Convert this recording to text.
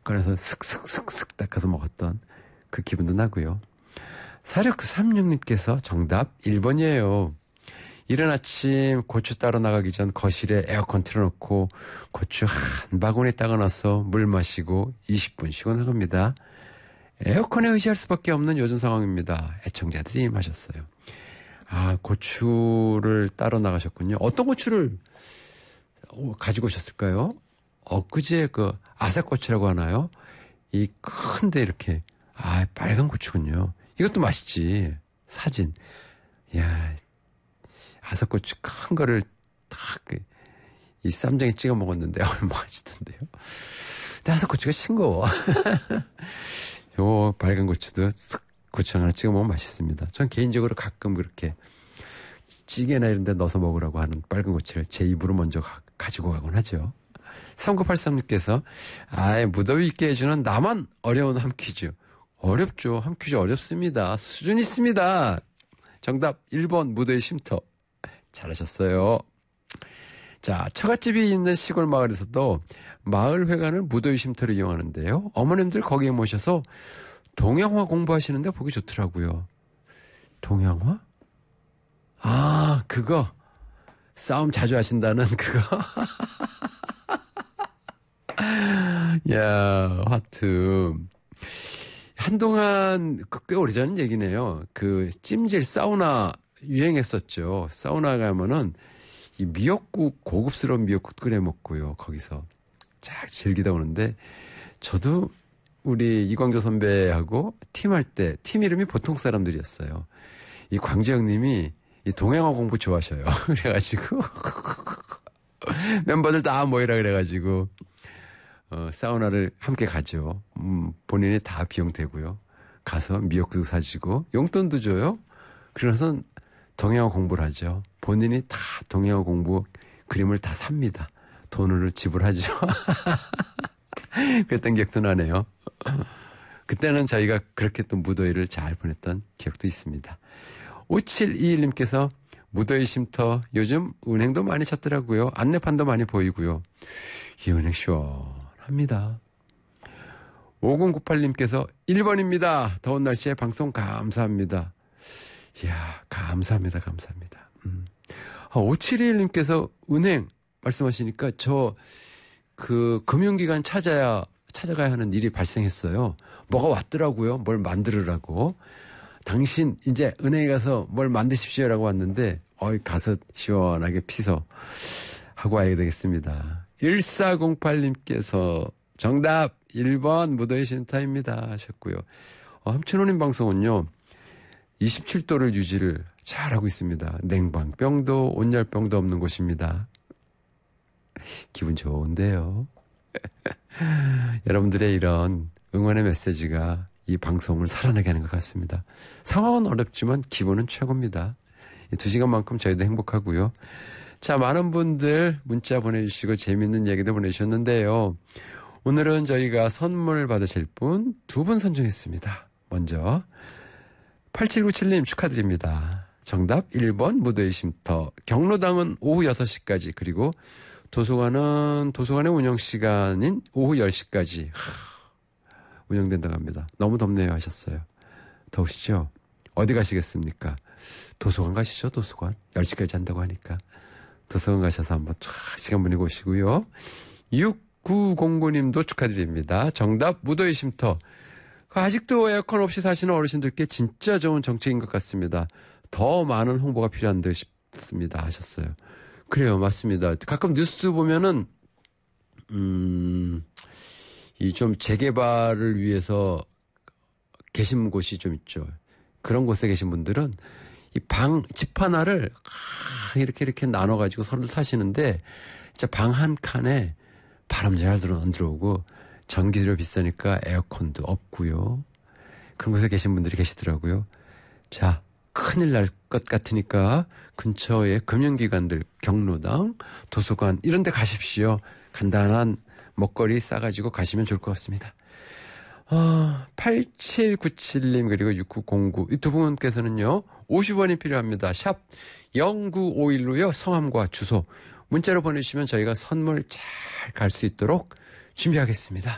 꺼내서 슥슥슥슥 닦아서 먹었던 그 기분도 나고요. 4636님께서 정답 1번이에요. 이른 아침 고추 따러 나가기 전 거실에 에어컨 틀어놓고 고추 한 바구니 따가놔서 물 마시고 20분 쉬고 나갑니다. 에어컨에 의지할 수밖에 없는 요즘 상황입니다. 애청자들이 임하셨어요. 아, 고추를 따러 나가셨군요. 어떤 고추를 가지고 오셨을까요? 엊그제 그 아삭고추라고 하나요? 이 큰데 이렇게 빨간 고추군요. 이것도 맛있지. 사진. 이야, 아삭고추 큰 거를 딱 이 쌈장에 찍어 먹었는데 얼마나 맛있던데요. 근데 아삭고추가 싱거워. 요 빨간 고추도 쓱 고추장 하나 찍어 먹으면 맛있습니다. 전 개인적으로 가끔 그렇게 찌개나 이런 데 넣어서 먹으라고 하는 빨간 고추를 제 입으로 먼저 가지고 가곤 하죠. 3983님께서 무더위 있게 해주는 나만 어려운 한 퀴즈. 어렵죠. 한 퀴즈 어렵습니다. 수준 있습니다. 정답 1번 무더위 쉼터. 잘하셨어요. 자, 처갓집이 있는 시골 마을에서도 마을회관을 무더위 쉼터로 이용하는데요. 어머님들 거기에 모셔서 동양화 공부하시는데 보기 좋더라고요. 동양화? 그거. 싸움 자주 하신다는 그거. 야, 하트. 한동안 꽤 오래전 얘기네요. 그 찜질 사우나 유행했었죠. 사우나 가면은 이 미역국, 고급스러운 미역국 끓여 먹고요. 거기서 쫙 즐기다 오는데 저도 우리 이광조 선배하고 팀할 때 팀 이름이 보통 사람들이었어요. 이 광재영 님이 이 동양화 공부 좋아하셔요. 그래가지고 멤버들 다 모이라 그래가지고 사우나를 함께 가죠. 본인이 다 비용 대고요. 가서 미역국도 사주고 용돈도 줘요. 그래서 동양화 공부를 하죠. 본인이 다 동양화 공부 그림을 다 삽니다. 돈으로 지불하죠. 그랬던 기억도 나네요. 그때는 저희가 그렇게 또 무더위를 잘 보냈던 기억도 있습니다. 5721님께서 무더위 쉼터 요즘 은행도 많이 찾더라고요. 안내판도 많이 보이고요. 이 은행 시원합니다. 5098님께서 1번입니다. 더운 날씨에 방송 감사합니다. 이야, 감사합니다. 5721님께서 은행 말씀하시니까 저 그 금융기관 찾아가야 하는 일이 발생했어요. 뭐가 왔더라고요. 뭘 만들으라고. 당신 이제 은행에 가서 뭘 만드십시오라고 왔는데 가서 시원하게 피서 하고 와야 되겠습니다. 1408님께서 정답 1번 무더위 쉼터입니다 하셨고요. 함춘호님 방송은요 27도를 유지를 잘하고 있습니다. 냉방병도 온열병도 없는 곳입니다. 기분 좋은데요. 여러분들의 이런 응원의 메시지가 이 방송을 살아나게 하는 것 같습니다. 상황은 어렵지만 기분은 최고입니다. 이 2시간만큼 저희도 행복하고요. 자, 많은 분들 문자 보내주시고 재미있는 얘기도 보내주셨는데요. 오늘은 저희가 선물 받으실 분 2분 선정했습니다. 먼저 8797님 축하드립니다. 정답 1번 무더위 쉼터. 경로당은 오후 6시까지 그리고 도서관의 운영시간인 오후 10시까지 운영된다고 합니다. 너무 덥네요 하셨어요. 더우시죠? 어디 가시겠습니까? 도서관 가시죠. 도서관 10시까지 한다고 하니까 도서관 가셔서 한번 쫙 시간 보내고 오시고요. 6909님도 축하드립니다. 정답 무더위 쉼터. 아직도 에어컨 없이 사시는 어르신들께 진짜 좋은 정책인 것 같습니다. 더 많은 홍보가 필요한 듯 싶습니다 하셨어요. 그래요, 맞습니다. 가끔 뉴스 보면은 이 좀 재개발을 위해서 계신 곳이 좀 있죠. 그런 곳에 계신 분들은 이 집 하나를 이렇게 나눠가지고 서로 사시는데 진짜 방 한 칸에 바람 잘 안 들어오고 전기료 비싸니까 에어컨도 없고요. 그런 곳에 계신 분들이 계시더라고요. 자, 큰일 날 것 같으니까 근처에 금융기관들, 경로당, 도서관 이런 데 가십시오. 간단한 먹거리 싸가지고 가시면 좋을 것 같습니다. 8797님 그리고 6909 이 두 분께서는요 50원이 필요합니다. 샵 0951로요 성함과 주소 문자로 보내주시면 저희가 선물 잘 갈 수 있도록 준비하겠습니다.